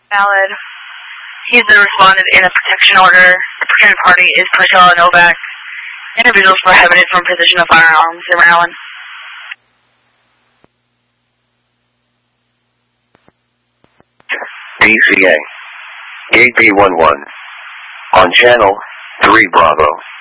Valid. He's been responded in a protection order. The protected party is Portela Novak. Individuals prohibited from possession of firearms in Maryland. DCA. Gate B11. On channel 3 Bravo.